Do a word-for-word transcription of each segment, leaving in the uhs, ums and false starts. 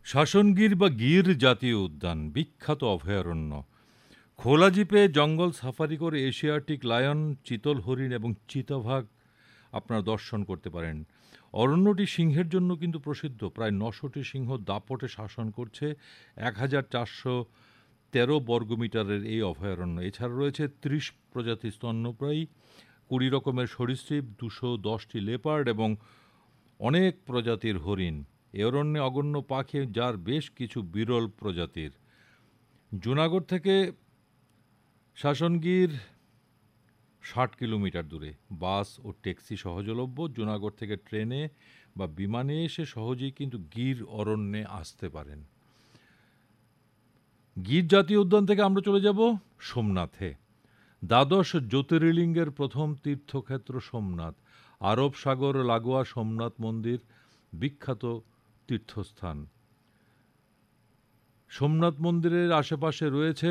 শাসনগীর বা গির জাতীয় উদ্যান বিখ্যাত অভয়ারণ্য। খোলা জিপে জঙ্গল সাফারি করে এশিয়াটিক লায়ন, চিতল হরিণ এবং চিতাবাঘ আপনারা দর্শন করতে পারেন। অরণ্যটি সিংহের জন্য কিন্তু প্রসিদ্ধ। প্রায় নশোটি সিংহ দাপটে শাসন করছে এক হাজার চারশো তেরো বর্গমিটারের এই অভয়ারণ্য। এছাড়া রয়েছে ত্রিশ প্রজাতির স্তন্যপ্রায়ী, কুড়ি রকমের সরীসৃপ, দুশো দশটি লেপার্ড এবং অনেক প্রজাতির হরিণ। এ অরণ্যে অগণ্য পাখি, যার বেশ কিছু বিরল প্রজাতির। জুনাগড় থেকে শাসনগীর ষাট কিলোমিটার দূরে। বাস ও ট্যাক্সি সহজলভ্য। জুনাগড় থেকে ট্রেনে বা বিমানে এসে সহজেই কিন্তু গির অরণ্যে আসতে পারেন। গির জাতীয় উদ্যান থেকে আমরা চলে যাব সোমনাথে। দ্বাদশ জ্যোতির্লিঙ্গের প্রথম তীর্থক্ষেত্র সোমনাথ। আরব সাগর লাগোয়া সোমনাথ মন্দির বিখ্যাত তীর্থস্থান। সোমনাথ মন্দিরের আশেপাশে রয়েছে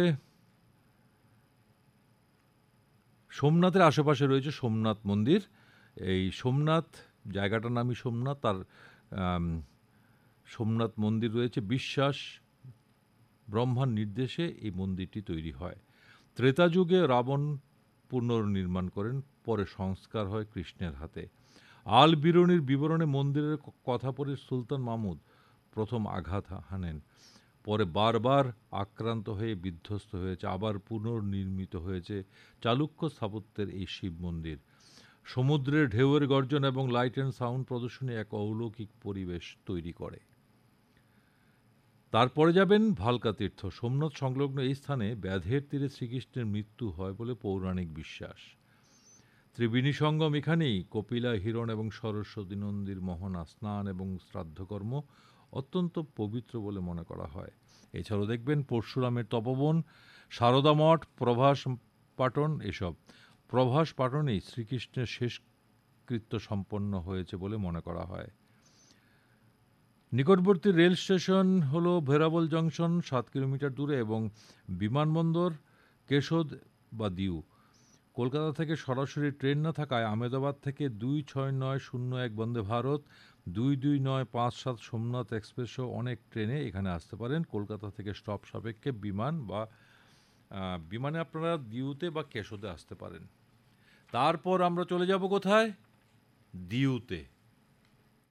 সোমনাথের আশেপাশে রয়েছে সোমনাথ মন্দির। এই সোমনাথ জায়গাটার নামই সোমনাথ। তার সোমনাথ মন্দির রয়েছে। বিশ্বাস ব্রহ্মার নির্দেশে এই মন্দিরটি তৈরি হয়। ত্রেতা যুগে রাবণ পুনর্নির্মাণ করেন, পরে সংস্কার হয় কৃষ্ণের হাতে। আল বিরুনির বিবরণে মন্দিরের কথা পড়ে সুলতান মাহমুদ প্রথম আঘাত হানেন, পরে বারবার আক্রান্ত হয়ে বিধ্বস্ত হয়েছে, আবার পুনর্নির্মিত হয়েছে চালুক্য স্থাপত্যের এই শিব মন্দির। সমুদ্রের ঢেউয়ের গর্জন এবং লাইট অ্যান্ড সাউন্ড প্রদর্শনী এক অলৌকিক পরিবেশ তৈরি করে। তারপরে যাবেন ভালকা তীর্থ। সোমনাথ সংলগ্ন এই স্থানে ব্যাধের তীরে শ্রীকৃষ্ণের মৃত্যু হয় বলে পৌরাণিক বিশ্বাস। ত্রিবেণী সঙ্গম এখানেই। কপিলা, হিরণ এবং সরস্বতী নন্দীর মোহনা, স্নান এবং শ্রাদ্ধকর্ম অত্যন্ত পবিত্র বলে মনে করা হয়। এছাড়াও দেখবেন পরশুরামের তপবন, সারদা মঠ, প্রভাস পাটন। এসব প্রভাস পাটনেই শ্রীকৃষ্ণের শেষকৃত্য সম্পন্ন হয়েছে বলে মনে করা হয়। নিকটবর্তী রেল স্টেশন হলো ভেরাবল জংশন, সাত কিলোমিটার দূরে, এবং বিমানবন্দর কেশোদ বা দিউ। কলকাতা থেকে সরাসরি ট্রেন না থাকায় আহমেদাবাদ থেকে দুই ছয় নয় শূন্য এক বন্দে ভারত, দুই দুই নয় পাঁচ সাত সোমনাথ এক্সপ্রেস সহ অনেক ট্রেনে এখানে আসতে পারেন। কলকাতা থেকে স্টপ সাপেক্ষে বিমান বা বিমানে আপনারা দিউতে বা কেশোদে আসতে পারেন। তারপর আমরা চলে যাব কোথায়? দিউতে।